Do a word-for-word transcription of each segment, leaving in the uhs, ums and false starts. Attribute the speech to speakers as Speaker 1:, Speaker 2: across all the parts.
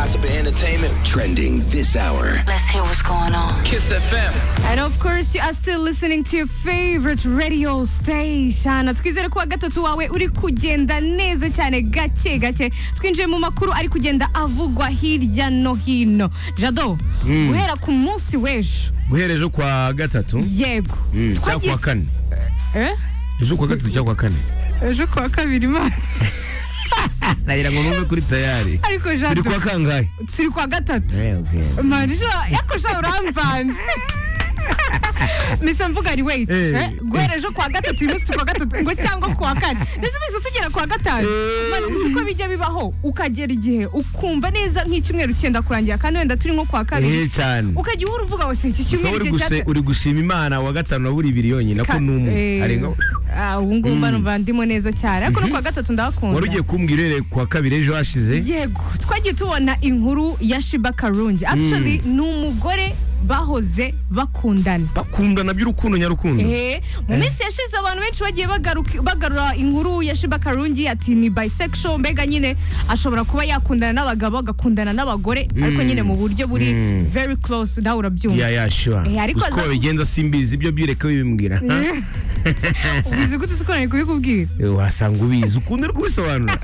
Speaker 1: gossip and entertainment. Trending this hour.
Speaker 2: Let's hear what's going on.
Speaker 1: Kiss F M.
Speaker 3: And of course, you are still listening to your favorite radio station. Twizere kuwa gatatu wawe uri kugenda neza cyane gake gake. Twinjiye mu makuru ari kugenda avugwa hirya no hino. Jado,
Speaker 4: Mm.
Speaker 3: guhera ku munsi w'ejo.
Speaker 4: guhera ejo kwa gatatu
Speaker 3: Yego.
Speaker 4: Mm, cyangwa
Speaker 3: Twagiye-
Speaker 4: kwa kane
Speaker 3: Eh?
Speaker 4: ejo kwa gatatu cyangwa kwa kane
Speaker 3: Ejo kwa kabiri man.
Speaker 4: nagira ngo numve kuri tayari
Speaker 3: Ariko
Speaker 4: turi
Speaker 3: Jado,
Speaker 4: kwa kangahe
Speaker 3: turi kwa gatatu.
Speaker 4: eh okay
Speaker 3: Marisha, yako sha uramvanze. Misa mvuga ni wait,
Speaker 4: Eh.
Speaker 3: eh? Guhera ejo kwa gatatu yunusi kwa gatatu ngo cyangwa kwa kane. Ndetse twese tugera kwa gatanu.
Speaker 4: Eh.
Speaker 3: Mani uko bijya bibaho ukagera igihe ukumva neza nk'icyumweru cyenda kurangira kandi wenda turi nko kwa kabiri.
Speaker 4: eh cyane
Speaker 3: Ukajya uhura uvuga wose iki
Speaker 4: so
Speaker 3: cyumweru
Speaker 4: uri
Speaker 3: gihe
Speaker 4: guse
Speaker 3: cyate.
Speaker 4: uri gushima Imana wa gatanu na buri biri yonyine ko numwe arenga
Speaker 3: Ah, ubu ngubu mba numva ndimo neza cyane. Ariko no kwa gatatu ndakunda.
Speaker 4: wari ugiye kumbwira rero kwa kabiri ejo hashize
Speaker 3: Yego, twagiye tubona inkuru ya Shiba Karungi. Actually ni umugore bahoze bakundana.
Speaker 4: bakundana by'urukundo nyarukundo
Speaker 3: Eh, mu minsi yashize abantu benshi bagiye bagaruka bagarura inkuru ya Shiba Karungi ati ni bisexual, mbega nyine ashobora kuba yakundana n'abagabo agakundana n'abagore ariko nyine mu buryo buri
Speaker 4: Mm.
Speaker 3: very close nawe urabyumva.
Speaker 4: ya ya sure
Speaker 3: Eh, ariko
Speaker 4: uko
Speaker 3: aza-
Speaker 4: bigenza simbizi ibyo byireka bibimbwira
Speaker 3: Ubizi gute siko nari kubikubwira?
Speaker 4: Eh, wasanga ubizi ukunda uri kubisobanura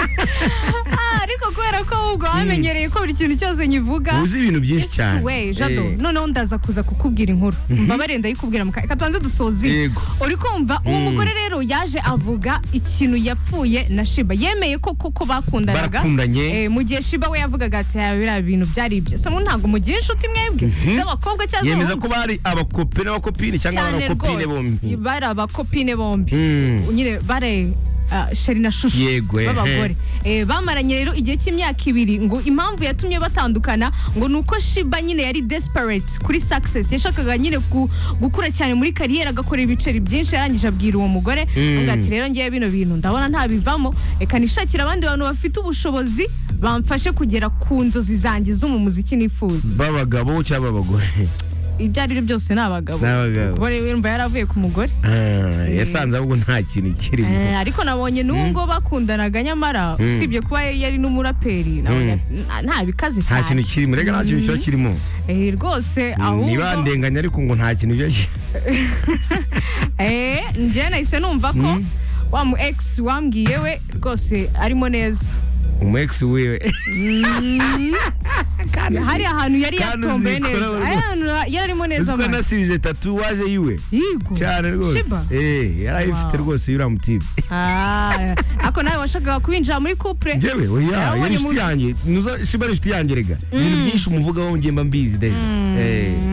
Speaker 3: Ah, ariko kubera ko ahubwo wamenyereye ko buri kintu cyose nyivuga.
Speaker 4: uzi ibintu byinshi
Speaker 3: It's
Speaker 4: cyane
Speaker 3: way, Jado.
Speaker 4: Eh.
Speaker 3: Noneho ndaza kuza kukubwira inkuru. Mbabare ndayikubwira mu ka tubanze dusoze.
Speaker 4: Yego.
Speaker 3: Uri kumva uwo mugore rero yaje avuga ikintu yapfuye na Shiba. Yemeye ko koko bakundanaga.
Speaker 4: Barakundanye.
Speaker 3: Eh, mu gihe Shiba we yavugaga ati "Ah, biriya bintu byari ibyo." So ntabwo mugiye inshuti mwebwe. Z'abakobwa cyangwa
Speaker 4: yemeza
Speaker 3: z'abahungu.
Speaker 4: ko bari abakope n'abakopine cyangwa
Speaker 3: Cyane
Speaker 4: abakopine
Speaker 3: rwose.
Speaker 4: bombi
Speaker 3: Bari abakopine bombi.
Speaker 4: Mm.
Speaker 3: Nyine bare uh, Sheri na Shushu
Speaker 4: Yego, ehe.
Speaker 3: b'abagore. Eh, bamaranye rero igihe cy'imyaka ibiri ngo impamvu yatumye batandukana ngo nuko Shiba nyine yari desperate kuri success, yashakaga nyine ku- gukura cyane muri kariyeri agakora ibiceri byinshi, yarangije abwira uwo mugore ngo ati rero ngiye bino bintu ndabona nta bivamo, reka nishakira abandi bantu bafite ubushobozi bamfashe kugera ku nzozi zanjye zo mu muziki nifuza.
Speaker 4: b'abagabo cyangwa abagore
Speaker 3: Ibyo ari byo byose ni abagabo.
Speaker 4: Ni abagabo.
Speaker 3: Kuko rero yumva yaravuye ku mugore.
Speaker 4: Ah, yasanze ahubwo nta kintu kirimo
Speaker 3: Eh, ariko nabonye n'ubwo bakundanaga nyamara usibye kuba yari n'umuraperi nabonye nta- nta bikaze
Speaker 4: nta kintu
Speaker 3: cyane.
Speaker 4: kirimo rega nta kintu kiba kirimo
Speaker 3: Eh, rwose ahubwo
Speaker 4: ntibandenganya ariko ngo nta kintu biba ki-
Speaker 3: eh njye nahise numva ko wa mu ex wambwiye we rwose arimo neza.
Speaker 4: umu ex wiwe
Speaker 3: Hari ahantu yari
Speaker 4: kandi
Speaker 3: yatomboye
Speaker 4: uzikora
Speaker 3: neza.
Speaker 4: rwose.
Speaker 3: Hari ahantu yari arimo neza.
Speaker 4: uziko
Speaker 3: man.
Speaker 4: nasibije tatuwaje yiwe
Speaker 3: Yego.
Speaker 4: cyane rwose
Speaker 3: Shiba.
Speaker 4: eh yarayifite
Speaker 3: Wow.
Speaker 4: rwose yura mutibe
Speaker 3: Ah, ako nawe washakaga kubinjira muri couple.
Speaker 4: njyewe oya
Speaker 3: Yarabonye
Speaker 4: yari
Speaker 3: mu-
Speaker 4: inshuti yanjye nuza shiba ari inshuti yanjye rega ibintu byinshi umuvugaho njye mba mbizi deje eh